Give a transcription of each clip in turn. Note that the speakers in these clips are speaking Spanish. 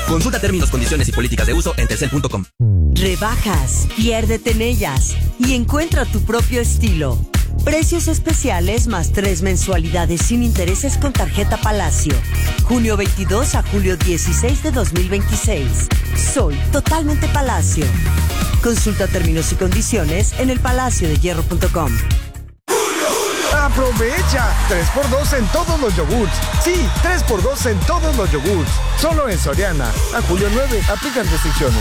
Consulta términos, condiciones y políticas de uso en telcel.com. Rebajas, piérdete en ellas y encuentra tu propio estilo. Precios especiales más 3 mensualidades sin intereses con tarjeta Palacio. Junio 22 a julio 16 de 2026. Soy totalmente Palacio. Consulta términos y condiciones en elpalaciodehierro.com. ¡Aprovecha! 3x2 en todos los yogurts. Sí, 3x2 en todos los yogurts. Solo en Soriana. A julio 9. Aplican restricciones.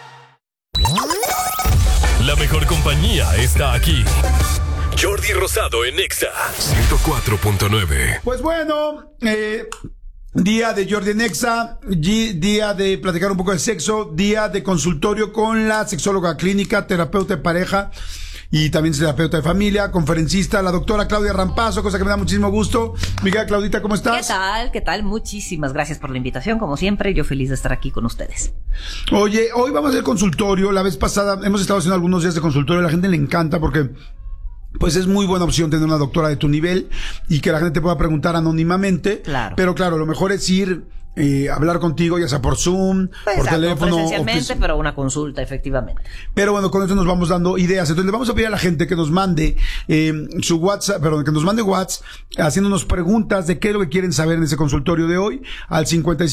La mejor compañía está aquí. Jordi Rosado en Exa 104.9. Pues bueno, día de Jordi en Exa, día de platicar un poco de sexo, día de consultorio con la sexóloga clínica, terapeuta de pareja y también terapeuta de familia, conferencista, la doctora Claudia Rampazzo, cosa que me da muchísimo gusto. Mi querida Claudita, ¿cómo estás? ¿Qué tal? ¿Qué tal? Muchísimas gracias por la invitación, como siempre, yo feliz de estar aquí con ustedes. Oye, hoy vamos a hacer consultorio. La vez pasada hemos estado haciendo algunos días de consultorio, a la gente le encanta porque pues es muy buena opción tener una doctora de tu nivel y que la gente te pueda preguntar anónimamente. Claro. Pero claro, lo mejor es ir hablar contigo, ya sea por Zoom, pues por teléfono. Presencialmente, pero una consulta, efectivamente. Pero bueno, con esto nos vamos dando ideas. Entonces le vamos a pedir a la gente que nos mande su WhatsApp, que nos mande WhatsApp haciéndonos preguntas de qué es lo que quieren saber en ese consultorio de hoy al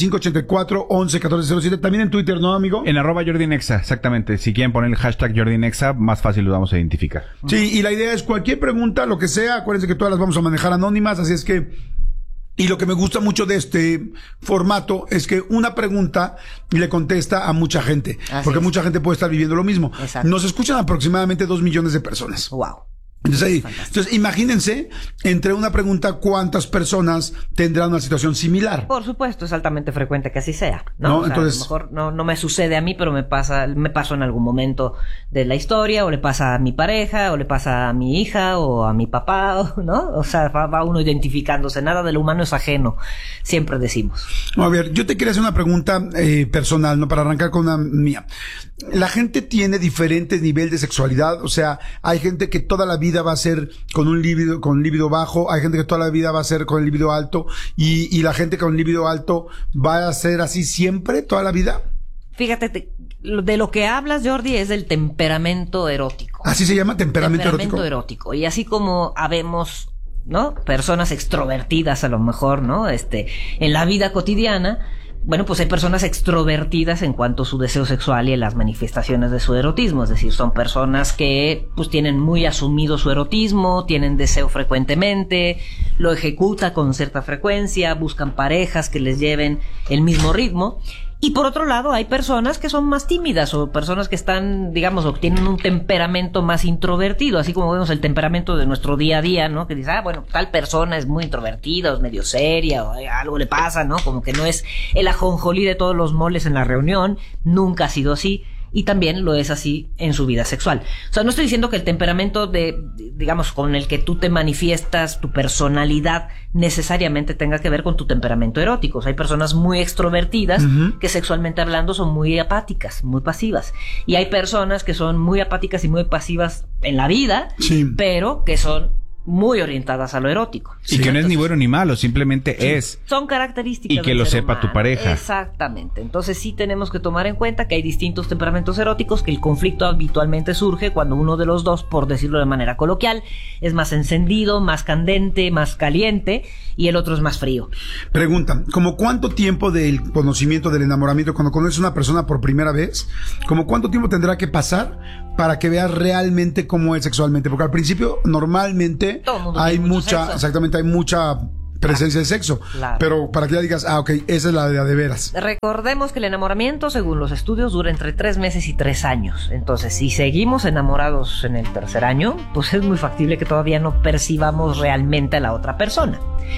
5584-11-1407. También en Twitter, ¿no, amigo? En @JordiNexa, exactamente. Si quieren poner el hashtag JordiNexa, más fácil lo vamos a identificar. Sí, y la idea es cualquier pregunta, lo que sea, acuérdense que todas las vamos a manejar anónimas, así es que... Y lo que me gusta mucho de este formato es que una pregunta le contesta a mucha gente. Porque mucha gente puede estar viviendo lo mismo. Exacto. Nos escuchan aproximadamente 2 millones de personas. Wow. Entonces, imagínense, entre una pregunta, ¿cuántas personas tendrán una situación similar? Por supuesto, es altamente frecuente que así sea, ¿no? O sea, entonces, a lo mejor no me sucede a mí, pero me pasó en algún momento de la historia, o le pasa a mi pareja, o le pasa a mi hija, o a mi papá, ¿no? O sea, va uno identificándose, nada de lo humano es ajeno, siempre decimos. A ver, yo te quería hacer una pregunta personal, ¿no? Para arrancar con una mía. La gente tiene diferentes niveles de sexualidad, o sea, hay gente que toda la vida va a ser con líbido bajo, hay gente que toda la vida va a ser con el líbido alto, y la gente con líbido alto va a ser así siempre, toda la vida. Fíjate, de lo que hablas, Jordi, es del temperamento erótico. ¿Así se llama? Temperamento erótico. Y así como habemos, ¿no? Personas extrovertidas a lo mejor, ¿no? En la vida cotidiana. Bueno, pues hay personas extrovertidas en cuanto a su deseo sexual y en las manifestaciones de su erotismo. Es decir, son personas que pues tienen muy asumido su erotismo, tienen deseo frecuentemente, lo ejecutan con cierta frecuencia, buscan parejas que les lleven el mismo ritmo. Y por otro lado, hay personas que son más tímidas o personas que están, digamos, o tienen un temperamento más introvertido, así como vemos el temperamento de nuestro día a día, ¿no? Que dice, bueno, tal persona es muy introvertida, o es medio seria, o algo le pasa, ¿no? Como que no es el ajonjolí de todos los moles en la reunión, nunca ha sido así. Y también lo es así en su vida sexual. O sea, no estoy diciendo que el temperamento digamos, con el que tú te manifiestas, tu personalidad, necesariamente tenga que ver con tu temperamento erótico. O sea, hay personas muy extrovertidas que sexualmente hablando son muy apáticas, muy pasivas. Y hay personas que son muy apáticas y muy pasivas en la vida, pero que son muy orientadas a lo erótico. Y que no es ni bueno ni malo, simplemente es. Son características. Y que lo sepa tu pareja. Exactamente. Entonces sí tenemos que tomar en cuenta que hay distintos temperamentos eróticos, que el conflicto habitualmente surge cuando uno de los dos, por decirlo de manera coloquial, es más encendido, más candente, más caliente, y el otro es más frío. Pregunta, ¿como cuánto tiempo del conocimiento, del enamoramiento, cuando conoces a una persona por primera vez, como cuánto tiempo tendrá que pasar para que veas realmente cómo es sexualmente? Porque al principio, normalmente, hay mucha, exactamente, hay mucha presencia de sexo, pero para que ya digas, ok, esa es la de veras. Recordemos que el enamoramiento, según los estudios, dura entre 3 meses y 3 años. Entonces, si seguimos enamorados en el 3er año, pues es muy factible que todavía no percibamos realmente a la otra persona.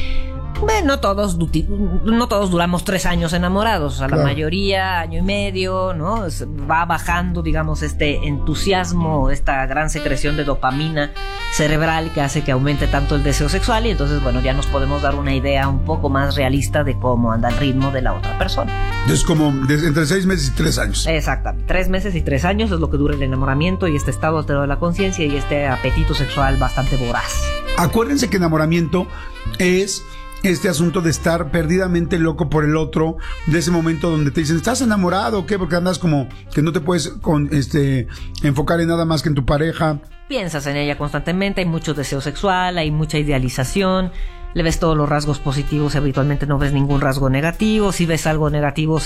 Bueno, no todos duramos 3 años enamorados, la mayoría, año y medio, ¿no? Va bajando, digamos, este entusiasmo, esta gran secreción de dopamina cerebral que hace que aumente tanto el deseo sexual, y entonces, bueno, ya nos podemos dar una idea un poco más realista de cómo anda el ritmo de la otra persona. Es como entre 6 meses y 3 años. Exactamente, 3 meses y 3 años es lo que dura el enamoramiento y este estado alterado de la conciencia y este apetito sexual bastante voraz. Acuérdense que enamoramiento es este asunto de estar perdidamente loco por el otro, de ese momento donde te dicen, ¿estás enamorado o qué? Porque andas como que no te puedes enfocar en nada más que en tu pareja. Piensas en ella constantemente, hay mucho deseo sexual, hay mucha idealización, le ves todos los rasgos positivos y habitualmente no ves ningún rasgo negativo. Si ves algo negativo,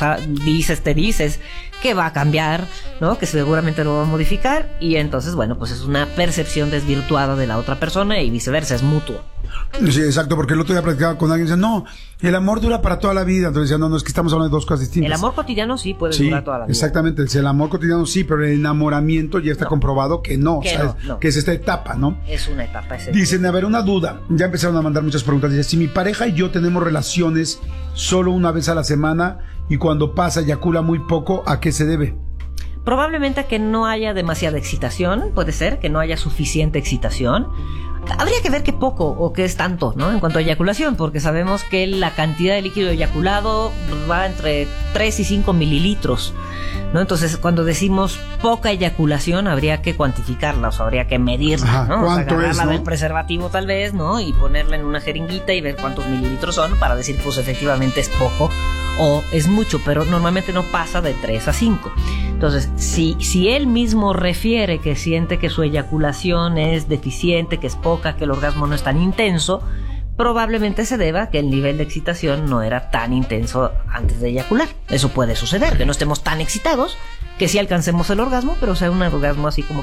te dices que va a cambiar, ¿no? Que seguramente lo va a modificar, y entonces, bueno, pues es una percepción desvirtuada de la otra persona y viceversa, es mutuo. Sí, exacto, porque el otro día platicaba con alguien y decía, no, el amor dura para toda la vida. Entonces decía, no, es que estamos hablando de dos cosas distintas. El amor cotidiano sí puede durar toda la vida. Exactamente, el amor cotidiano sí, pero el enamoramiento ya está comprobado que no, que es esta etapa, ¿no? Es una etapa. Dicen, a ver, una duda, ya empezaron a mandar muchas preguntas. Dice, si mi pareja y yo tenemos relaciones solo una vez a la semana y cuando pasa eyacula muy poco, ¿a qué se debe? Probablemente que no haya demasiada excitación, puede ser que no haya suficiente excitación. Habría que ver qué poco o qué es tanto, ¿no? En cuanto a eyaculación, porque sabemos que la cantidad de líquido eyaculado va entre 3 y 5 mililitros, ¿no? Entonces, cuando decimos poca eyaculación, habría que cuantificarla, o sea, habría que medirla, ¿no? ¿Cuánto o sea, agarrarla es, no? del preservativo tal vez, ¿no? Y ponerla en una jeringuita y ver cuántos mililitros son para decir, pues efectivamente es poco o es mucho, pero normalmente no pasa de 3 a 5. Entonces, si él mismo refiere que siente que su eyaculación es deficiente, que es poca, que el orgasmo no es tan intenso, probablemente se deba a que el nivel de excitación no era tan intenso antes de eyacular. Eso puede suceder, que no estemos tan excitados, que sí alcancemos el orgasmo, pero sea un orgasmo así como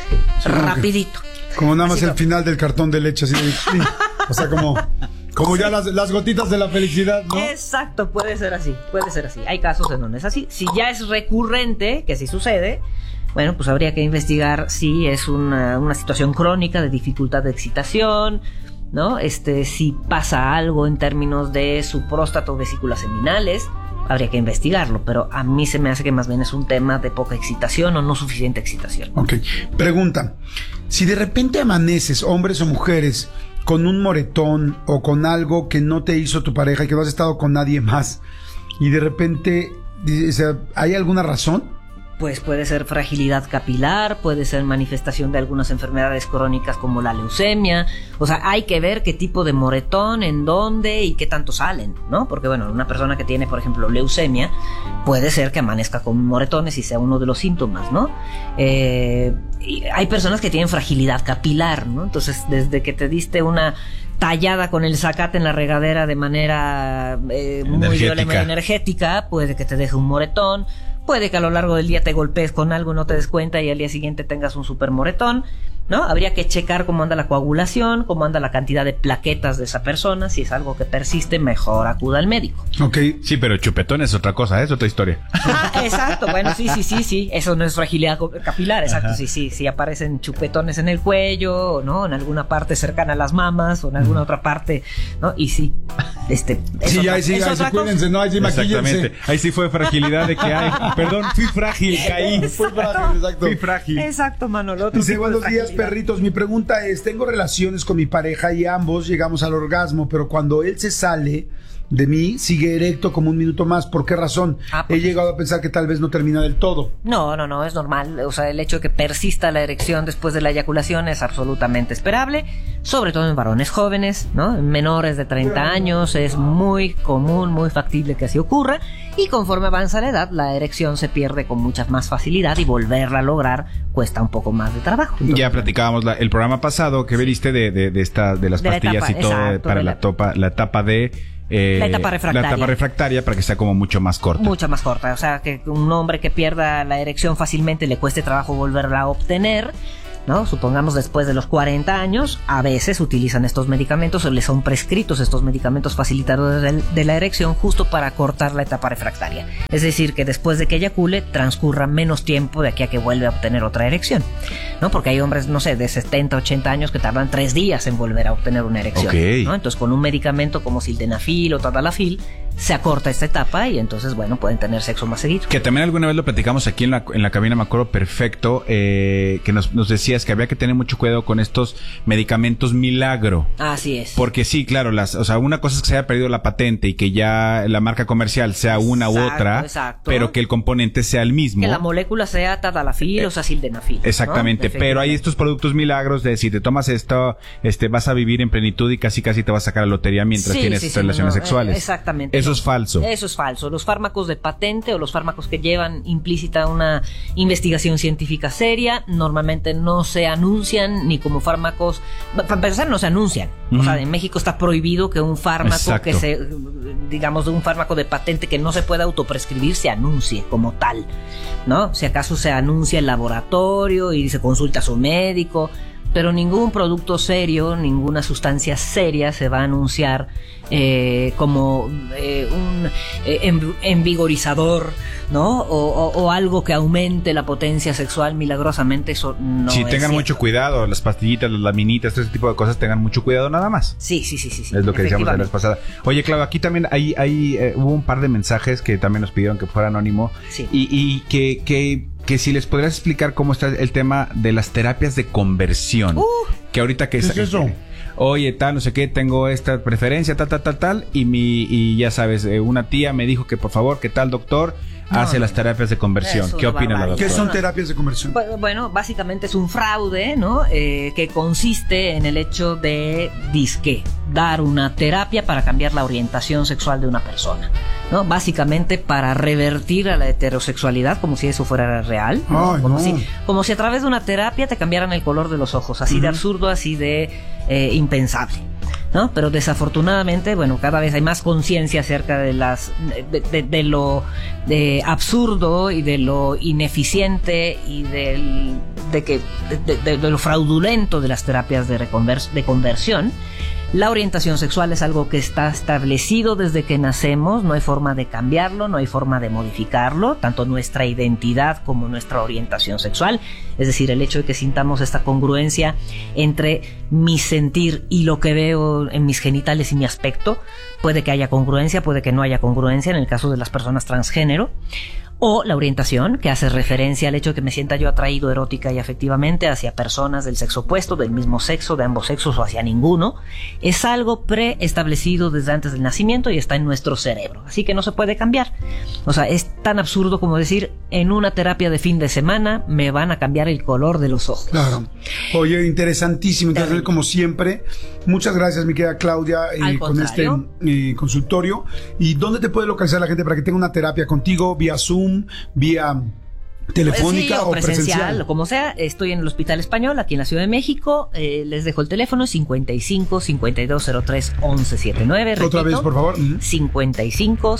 rapidito. Como nada más así el final del cartón de leche, así de, o sea, como ya las gotitas de la felicidad, ¿no? Exacto, puede ser así. Hay casos en donde es así. Si ya es recurrente, que sí sucede, bueno, pues habría que investigar si es una situación crónica de dificultad de excitación, ¿no? Si pasa algo en términos de su próstata o vesículas seminales, habría que investigarlo, pero a mí se me hace que más bien es un tema de poca excitación o no suficiente excitación. Ok, pregunta, si de repente amaneces, hombres o mujeres, con un moretón o con algo que no te hizo tu pareja y que no has estado con nadie más, y de repente, o sea, ¿hay alguna razón? Pues puede ser fragilidad capilar, puede ser manifestación de algunas enfermedades crónicas como la leucemia. O sea, hay que ver qué tipo de moretón, en dónde y qué tanto salen, ¿no? Porque bueno, una persona que tiene, por ejemplo, leucemia, puede ser que amanezca con moretones y sea uno de los síntomas, ¿no? Y hay personas que tienen fragilidad capilar, ¿no? Entonces, desde que te diste una tallada con el zacate en la regadera de manera muy energética, puede que te deje un moretón. Puede que a lo largo del día te golpees con algo y no te des cuenta y al día siguiente tengas un super moretón, ¿no? Habría que checar cómo anda la coagulación, cómo anda la cantidad de plaquetas de esa persona. Si es algo que persiste, mejor acuda al médico. Ok. Sí, pero chupetón es otra cosa, es otra historia. Exacto. Bueno, sí. Eso no es fragilidad capilar, exacto. Ajá. Sí, aparecen chupetones en el cuello, ¿no? En alguna parte cercana a las mamas o en alguna otra parte, ¿no? Y sí, ahí sí, cuídense, ¿no? Ahí sí maquíllense. Ahí sí fue fragilidad de que hay. Perdón, fui frágil, caí. Fui frágil. Exacto, Manolo. Dice, buenos días, perritos. Mi pregunta es, tengo relaciones con mi pareja y ambos llegamos al orgasmo, pero cuando él se sale de mí, sigue erecto como un minuto más. ¿Por qué razón? He llegado a pensar que tal vez no termina del todo. No, es normal. O sea, el hecho de que persista la erección después de la eyaculación es absolutamente esperable, sobre todo en varones jóvenes, ¿no? En menores de 30 años es muy común, muy factible que así ocurra, y conforme avanza la edad, la erección se pierde con mucha más facilidad y volverla a lograr cuesta un poco más de trabajo. Entonces, ya platicábamos el programa pasado que veriste de las pastillas y todo, exacto, para la etapa de... la etapa refractaria. La etapa refractaria para que sea como mucho más corta. Mucho más corta. O sea, que un hombre que pierda la erección fácilmente le cueste trabajo volverla a obtener, ¿no? Supongamos después de los 40 años, a veces utilizan estos medicamentos o les son prescritos estos medicamentos facilitadores de la erección justo para cortar la etapa refractaria. Es decir, que después de que eyacule transcurra menos tiempo de aquí a que vuelve a obtener otra erección, ¿no? Porque hay hombres, no sé, de 70, 80 años que tardan 3 días en volver a obtener una erección, okay, ¿no? Entonces, con un medicamento como sildenafil o tadalafil se acorta esta etapa y entonces, bueno, pueden tener sexo más seguido. Que también alguna vez lo platicamos aquí en la cabina, me acuerdo perfecto, que nos decía decías que había que tener mucho cuidado con estos medicamentos milagro. Así es. Porque sí, claro, una cosa es que se haya perdido la patente y que ya la marca comercial sea una u otra, pero que el componente sea el mismo. Que la molécula sea tadalafil o sea sildenafil. Exactamente, ¿no? Pero hay estos productos milagros de si te tomas esto, vas a vivir en plenitud y casi te vas a sacar la lotería mientras tienes relaciones sexuales. Exactamente. Eso es falso. Eso es falso. Los fármacos de patente o los fármacos que llevan implícita una investigación científica seria normalmente no se anuncian ni como fármacos, para empezar no se anuncian. O sea, en México está prohibido que un fármaco digamos, de un fármaco de patente que no se pueda autoprescribir se anuncie como tal, ¿no? Si acaso se anuncia el laboratorio y se consulta a su médico, pero ningún producto serio, ninguna sustancia seria se va a anunciar como un envigorizador, ¿no? O algo que aumente la potencia sexual milagrosamente. Eso no es tengan cierto. Mucho cuidado, las pastillitas, las laminitas, todo ese tipo de cosas, tengan mucho cuidado nada más. Sí. Es lo que decíamos la vez pasada. Oye, Claudio, aquí también hubo un par de mensajes que también nos pidieron que fuera anónimo. Sí. Y que si les podrías explicar cómo está el tema de las terapias de conversión. Que ahorita que ¿qué es eso? Oye, tal, no sé qué, tengo esta preferencia, tal, y ya sabes, una tía me dijo que por favor, que tal doctor hace las terapias de conversión. ¿Qué opina la doctora? ¿Qué son terapias de conversión? Bueno, básicamente es un fraude, ¿no? Que consiste en el hecho de dar una terapia para cambiar la orientación sexual de una persona, ¿no? Básicamente para revertir a la heterosexualidad como si eso fuera real, ¿no? Como si a través de una terapia te cambiaran el color de los ojos, así de absurdo, así de impensable, ¿no? Pero desafortunadamente, bueno, cada vez hay más conciencia acerca de de lo absurdo y de lo ineficiente y de lo fraudulento de las terapias de conversión. La orientación sexual es algo que está establecido desde que nacemos, no hay forma de cambiarlo, no hay forma de modificarlo, tanto nuestra identidad como nuestra orientación sexual, es decir, el hecho de que sintamos esta congruencia entre mi sentir y lo que veo en mis genitales y mi aspecto. Puede que haya congruencia, puede que no haya congruencia en el caso de las personas transgénero. O la orientación, que hace referencia al hecho de que me sienta yo atraído erótica y afectivamente hacia personas del sexo opuesto, del mismo sexo, de ambos sexos o hacia ninguno, es algo preestablecido desde antes del nacimiento y está en nuestro cerebro, así que no se puede cambiar. O sea, es tan absurdo como decir, en una terapia de fin de semana me van a cambiar el color de los ojos. Claro. Oye, interesantísimo, entonces, como siempre. Muchas gracias, mi querida Claudia, con este consultorio. ¿Y dónde te puede localizar la gente para que tenga una terapia contigo? ¿Vía Zoom? ¿Vía telefónica o presencial? Como sea, estoy en el Hospital Español, aquí en la Ciudad de México. Les dejo el teléfono 55 5203 1179. Repito, otra vez, por favor. 55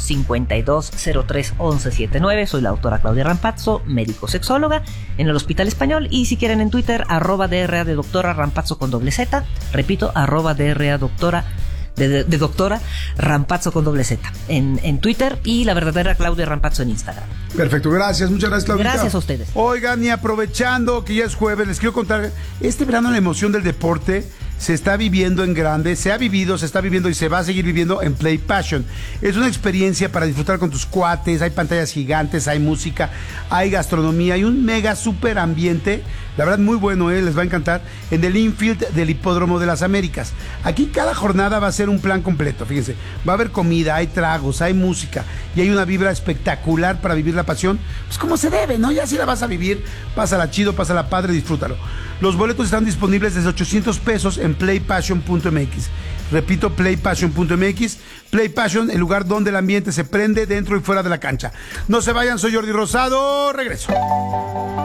5203 1179. Soy la doctora Claudia Rampazzo, médico sexóloga en el Hospital Español. Y si quieren en Twitter, @DRA de doctora Rampazzo con Z. Repito, @DRA doctora de doctora Rampazzo con Z en Twitter, y la verdadera Claudia Rampazzo en Instagram. Perfecto, gracias, muchas gracias, Claudia. Gracias a ustedes. Oigan, y aprovechando que ya es jueves, les quiero contar, este verano la emoción del deporte se está viviendo en grande, se está viviendo y se va a seguir viviendo en Play Passion. Es una experiencia para disfrutar con tus cuates, hay pantallas gigantes, hay música, hay gastronomía, hay un mega super ambiente, la verdad muy bueno, les va a encantar, en el infield del Hipódromo de las Américas. Aquí cada jornada va a ser un plan completo, fíjense, va a haber comida, hay tragos, hay música y hay una vibra espectacular para vivir la pasión, pues como se debe, ¿no? Ya si la vas a vivir, pásala chido, pásala padre, disfrútalo. Los boletos están disponibles desde $800 en playpassion.mx. Repito, playpassion.mx. Play Passion, el lugar donde el ambiente se prende dentro y fuera de la cancha. No se vayan, soy Jordi Rosado, regreso.